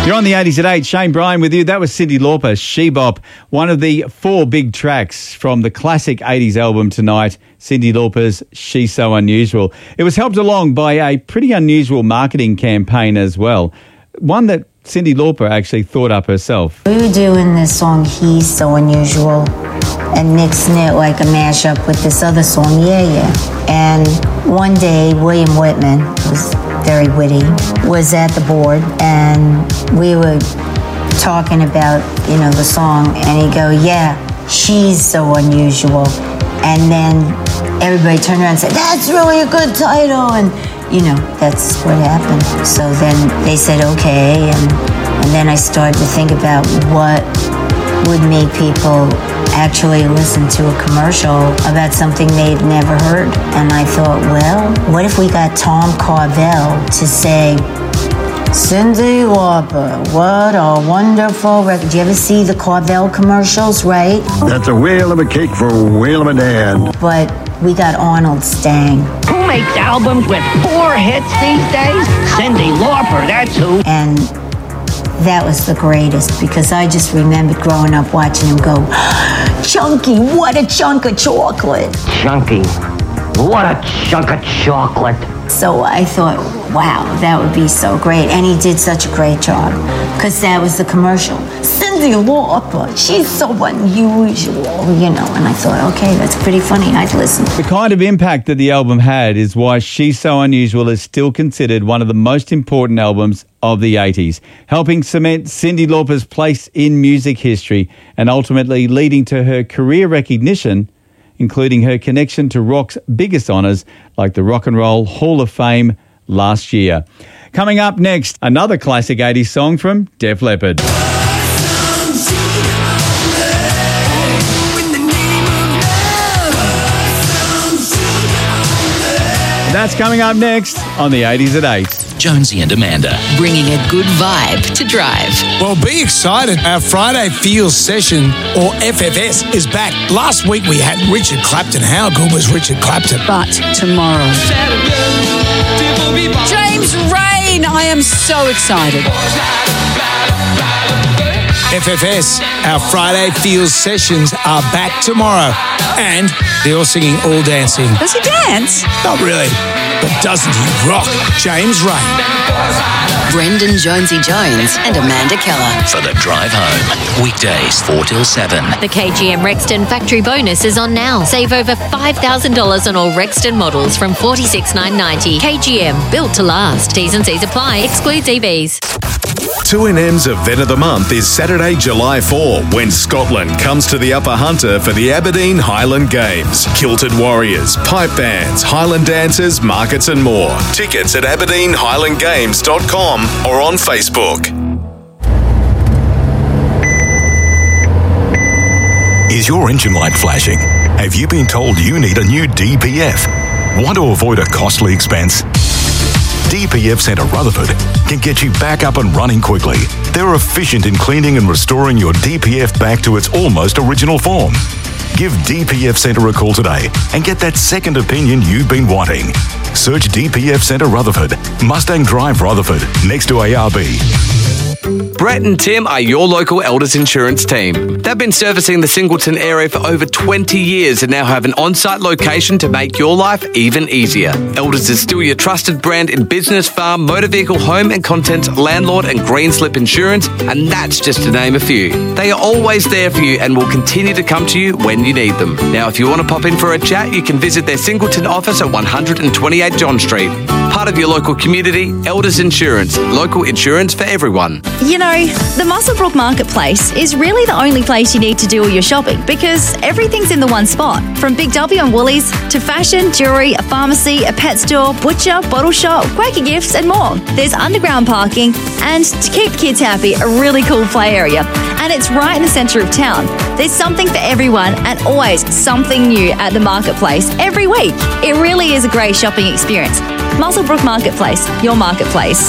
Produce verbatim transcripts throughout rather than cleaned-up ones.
You're on the eighties at eight. Shane Bryan with you. That was Cyndi Lauper, She Bop, one of the four big tracks from the classic eighties album tonight, Cyndi Lauper's She's So Unusual. It was helped along by a pretty unusual marketing campaign as well, one that Cyndi Lauper actually thought up herself. We were doing this song, He's So Unusual, and mixing it like a mashup with this other song, Yeah Yeah. And one day, William Whitman, who's very witty, was at the board, and we were talking about, you know, the song, and he'd go, yeah, she's so unusual. And then everybody turned around and said, that's really a good title, and, you know, that's what happened. So then they said, okay, and, and then I started to think about what would make people actually listen to a commercial about something they'd never heard. And I thought, well, what if we got Tom Carvel to say, Cyndi Lauper, what a wonderful record. Do you ever see the Carvel commercials, right? That's a whale of a cake for a whale of a dad. But we got Arnold Stang. Who makes albums with four hits these days? Cyndi Lauper, that's who. And that was the greatest, because I just remembered growing up watching him go, Chunky, what a chunk of chocolate. Chunky, what a chunk of chocolate. So I thought, wow, that would be so great. And he did such a great job, because that was the commercial. Cyndi Lauper, she's so unusual, you know. And I thought, okay, that's pretty funny. I'd listen. The kind of impact that the album had is why She's So Unusual is still considered one of the most important albums of the eighties, helping cement Cyndi Lauper's place in music history and ultimately leading to her career recognition, including her connection to rock's biggest honours like the Rock and Roll Hall of Fame last year. Coming up next, another classic eighties song from Def Leppard. That's coming up next on the eighties at eight. Jonesy and Amanda, bringing a good vibe to drive. Well, be excited. Our Friday Feels session, or F F S, is back. Last week we had Richard Clapton. How good was Richard Clapton? But tomorrow, James Rain. I am so excited. F F S, our Friday Feels sessions are back tomorrow. And they're all singing All Dancing. Does he dance? Not really, but doesn't he rock? James Rain. Brendan Jonesy Jones and Amanda Keller. For the drive home. Weekdays four till seven. The K G M Rexton factory bonus is on now. Save over five thousand dollars on all Rexton models from forty-six thousand nine hundred ninety dollars. K G M, built to last. T's and C's apply. Excludes E Vs. two N M's Event of the Month is Saturday, July fourth, when Scotland comes to the Upper Hunter for the Aberdeen Highland Games. Kilted Warriors, pipe bands, Highland dancers, markets and more. Tickets at aberdeen highland games dot com or on Facebook. Is your engine light flashing? Have you been told you need a new D P F? Want to avoid a costly expense? D P F Centre Rutherford can get you back up and running quickly. They're efficient in cleaning and restoring your D P F back to its almost original form. Give D P F Centre a call today and get that second opinion you've been wanting. Search D P F Centre Rutherford, Mustang Drive Rutherford, next to A R B. Brett and Tim are your local Elders insurance team. They've been servicing the Singleton area for over twenty years and now have an on-site location to make your life even easier. Elders is still your trusted brand in business, farm, motor vehicle, home and contents, landlord and green slip insurance, and that's just to name a few. They are always there for you and will continue to come to you when you need them. Now, if you want to pop in for a chat, you can visit their Singleton office at one twenty-eight John Street. Part of your local community, Elders Insurance, local insurance for everyone. You know, the Muswellbrook Marketplace is really the only place you need to do all your shopping because everything's in the one spot. From Big W and Woolies to fashion, jewellery, a pharmacy, a pet store, butcher, bottle shop, Quaker Gifts and more. There's underground parking and, to keep kids happy, a really cool play area. And it's right in the centre of town. There's something for everyone and always something new at the Marketplace every week. It really is a great shopping experience. Muswellbrook Marketplace, your marketplace.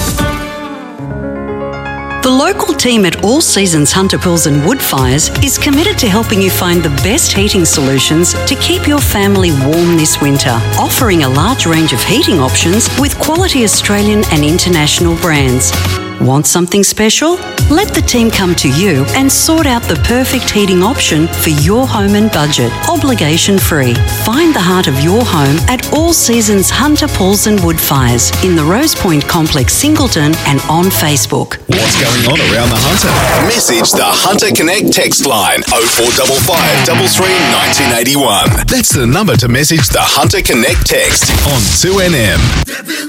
The local team at All Seasons Hunter Pools and Woodfires is committed to helping you find the best heating solutions to keep your family warm this winter, offering a large range of heating options with quality Australian and international brands. Want something special? Let the team come to you and sort out the perfect heating option for your home and budget, obligation free. Find the heart of your home at All Seasons Hunter Pools and Wood Fires in the Rose Point Complex, Singleton, and on Facebook. What's going on around the Hunter? Message the Hunter Connect text line oh four five five, three three, one nine eight one. That's the number to message the Hunter Connect text on two N M.